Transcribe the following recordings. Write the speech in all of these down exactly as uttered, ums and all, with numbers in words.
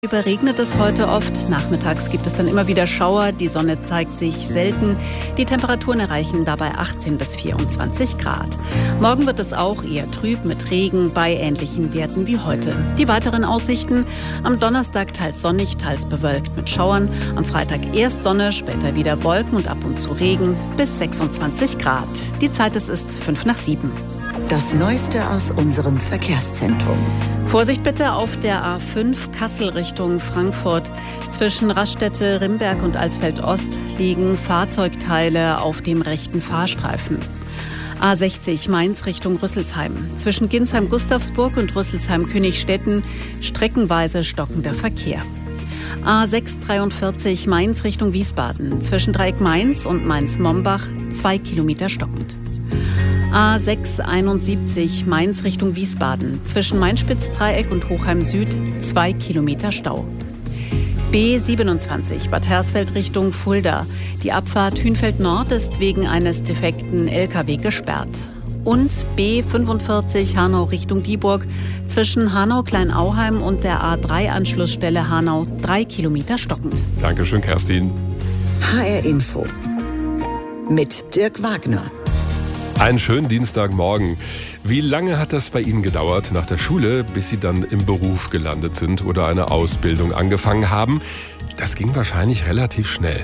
Überregnet es heute oft. Nachmittags gibt es dann immer wieder Schauer. Die Sonne zeigt sich selten. Die Temperaturen erreichen dabei achtzehn bis vierundzwanzig Grad. Morgen wird es auch eher trüb mit Regen bei ähnlichen Werten wie heute. Die weiteren Aussichten: am Donnerstag teils sonnig, teils bewölkt mit Schauern. Am Freitag erst Sonne, später wieder Wolken und ab und zu Regen bis sechsundzwanzig Grad. Die Zeit es ist fünf nach sieben. Das Neueste aus unserem Verkehrszentrum. Vorsicht bitte auf der A fünf Kassel Richtung Frankfurt. Zwischen Raststätte, Rimberg und Alsfeld-Ost liegen Fahrzeugteile auf dem rechten Fahrstreifen. A sechzig Mainz Richtung Rüsselsheim. Zwischen Ginsheim-Gustavsburg und Rüsselsheim-Königstetten streckenweise stockender Verkehr. A sechs dreiundvierzig Mainz Richtung Wiesbaden. Zwischen Dreieck Mainz und Mainz-Mombach zwei Kilometer stockend. A sechs einundsiebzig Mainz Richtung Wiesbaden. Zwischen Main-Spitz-Dreieck und Hochheim Süd zwei Kilometer Stau. B siebenundzwanzig Bad Hersfeld Richtung Fulda. Die Abfahrt Hünfeld Nord ist wegen eines defekten L K W gesperrt. Und B fünfundvierzig Hanau Richtung Dieburg. Zwischen Hanau-Kleinauheim und der A drei Anschlussstelle Hanau drei Kilometer stockend. Dankeschön, Kerstin. H R Info mit Dirk Wagner. Einen schönen Dienstagmorgen. Wie lange hat das bei Ihnen gedauert nach der Schule, bis Sie dann im Beruf gelandet sind oder eine Ausbildung angefangen haben? Das ging wahrscheinlich relativ schnell.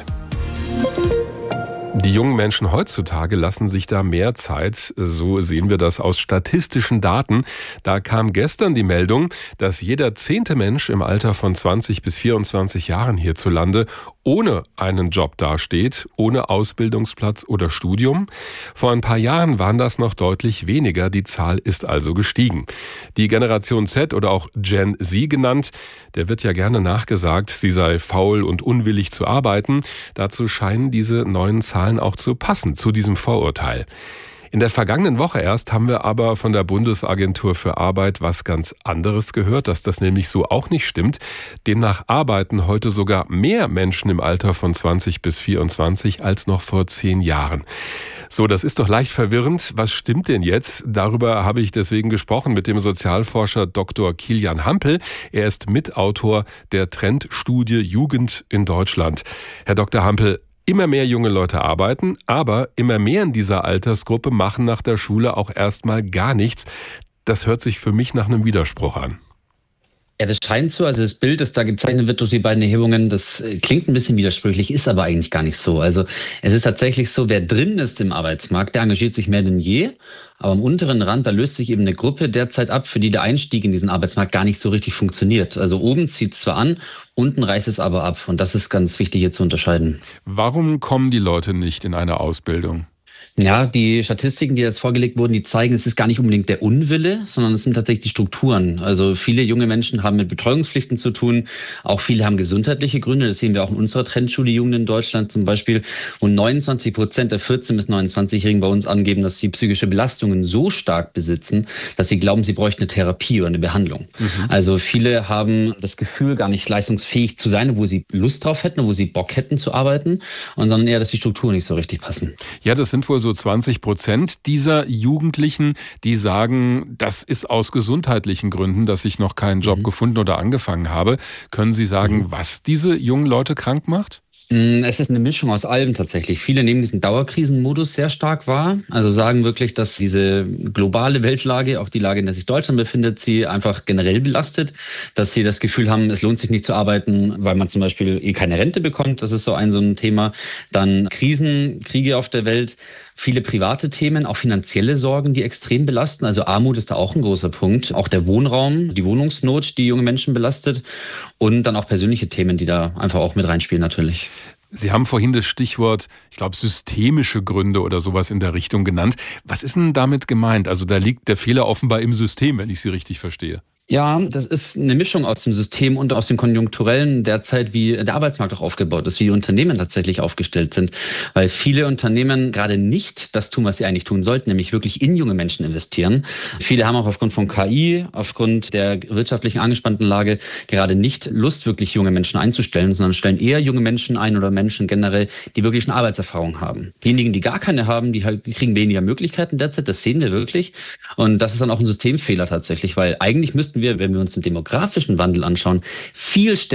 Die jungen Menschen heutzutage lassen sich da mehr Zeit, so sehen wir das aus statistischen Daten. Da kam gestern die Meldung, dass jeder zehnte Mensch im Alter von zwanzig bis vierundzwanzig Jahren hierzulande ohne einen Job dasteht, ohne Ausbildungsplatz oder Studium. Vor ein paar Jahren waren das noch deutlich weniger, die Zahl ist also gestiegen. Die Generation Z oder auch Gen Z genannt, der wird ja gerne nachgesagt, sie sei faul und unwillig zu arbeiten. Dazu scheinen diese neuen Zahlen auch zu passen, zu diesem Vorurteil. In der vergangenen Woche erst haben wir aber von der Bundesagentur für Arbeit was ganz anderes gehört, dass das nämlich so auch nicht stimmt. Demnach arbeiten heute sogar mehr Menschen im Alter von zwanzig bis vierundzwanzig als noch vor zehn Jahren. So, das ist doch leicht verwirrend. Was stimmt denn jetzt? Darüber habe ich deswegen gesprochen mit dem Sozialforscher Doktor Kilian Hampel. Er ist Mitautor der Trendstudie Jugend in Deutschland. Herr Doktor Hampel, immer mehr junge Leute arbeiten, aber immer mehr in dieser Altersgruppe machen nach der Schule auch erstmal gar nichts. Das hört sich für mich nach einem Widerspruch an. Ja, das scheint so. Also das Bild, das da gezeichnet wird durch die beiden Erhebungen, das klingt ein bisschen widersprüchlich, ist aber eigentlich gar nicht so. Also es ist tatsächlich so, wer drin ist im Arbeitsmarkt, der engagiert sich mehr denn je. Aber am unteren Rand, da löst sich eben eine Gruppe derzeit ab, für die der Einstieg in diesen Arbeitsmarkt gar nicht so richtig funktioniert. Also oben zieht es zwar an, unten reißt es aber ab. Und das ist ganz wichtig hier zu unterscheiden. Warum kommen die Leute nicht in eine Ausbildung? Ja, die Statistiken, die jetzt vorgelegt wurden, die zeigen, es ist gar nicht unbedingt der Unwille, sondern es sind tatsächlich die Strukturen. Also viele junge Menschen haben mit Betreuungspflichten zu tun. Auch viele haben gesundheitliche Gründe. Das sehen wir auch in unserer Trendschule Jugend in Deutschland zum Beispiel. Und neunundzwanzig Prozent der vierzehn- bis neunundzwanzigjährigen bei uns angeben, dass sie psychische Belastungen so stark besitzen, dass sie glauben, sie bräuchten eine Therapie oder eine Behandlung. Mhm. Also viele haben das Gefühl, gar nicht leistungsfähig zu sein, wo sie Lust drauf hätten, wo sie Bock hätten zu arbeiten, und sondern eher, dass die Strukturen nicht so richtig passen. Ja, das sind wohl so zwanzig Prozent dieser Jugendlichen, die sagen, das ist aus gesundheitlichen Gründen, dass ich noch keinen Job mhm. gefunden oder angefangen habe. Können Sie sagen, mhm. was diese jungen Leute krank macht? Es ist eine Mischung aus allem tatsächlich. Viele nehmen diesen Dauerkrisenmodus sehr stark wahr. Also sagen wirklich, dass diese globale Weltlage, auch die Lage, in der sich Deutschland befindet, sie einfach generell belastet. Dass sie das Gefühl haben, es lohnt sich nicht zu arbeiten, weil man zum Beispiel eh keine Rente bekommt. Das ist so ein so ein Thema. Dann Krisen, Kriege auf der Welt. Viele private Themen, auch finanzielle Sorgen, die extrem belasten. Also Armut ist da auch ein großer Punkt. Auch der Wohnraum, die Wohnungsnot, die junge Menschen belastet. Und dann auch persönliche Themen, die da einfach auch mit reinspielen natürlich. Sie haben vorhin das Stichwort, ich glaube, systemische Gründe oder sowas in der Richtung genannt. Was ist denn damit gemeint? Also da liegt der Fehler offenbar im System, wenn ich Sie richtig verstehe. Ja, das ist eine Mischung aus dem System und aus dem Konjunkturellen derzeit, wie der Arbeitsmarkt auch aufgebaut ist, wie die Unternehmen tatsächlich aufgestellt sind. Weil viele Unternehmen gerade nicht das tun, was sie eigentlich tun sollten, nämlich wirklich in junge Menschen investieren. Viele haben auch aufgrund von K I, aufgrund der wirtschaftlichen angespannten Lage gerade nicht Lust, wirklich junge Menschen einzustellen, sondern stellen eher junge Menschen ein oder Menschen generell, die wirklich eine Arbeitserfahrung haben. Diejenigen, die gar keine haben, die, halt, die kriegen weniger Möglichkeiten derzeit, das sehen wir wirklich. Und das ist dann auch ein Systemfehler tatsächlich, weil eigentlich müssten wir, wenn wir uns den demografischen Wandel anschauen, viel stärker